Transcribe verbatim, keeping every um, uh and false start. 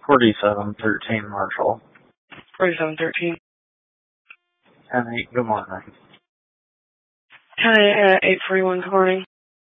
forty-seven thirteen Marshall. forty-seven thirteen. ten eight, good morning. ten eight at eight forty-one, good morning.